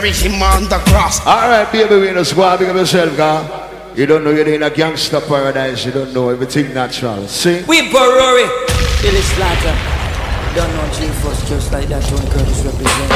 carry him on the cross. Alright, baby, we just go and big up yourself, girl. You don't know you're in a gangster paradise. You don't know everything natural. See? We Barori. Billy Slaughter. Don't know G-Force just like that. Tony Curtis represent.